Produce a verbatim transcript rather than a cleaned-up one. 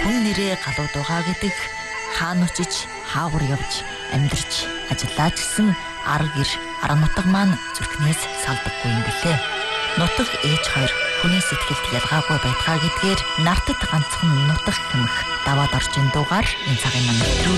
хүн нэрээ галууд байгаа гэдэг хаан очиж хаагур явж амьдарч ажиллаж гисэн арга гэр арга нутаг маань зүрхнээс салдаггүй юм билээ. Нутаг ээж хоёр хүний сэтгэлд ялгаагүй байтгаа гэдгээр нартад ганцхан нутаг хэмэх даваад орчин дуугаар энэ цагийн маань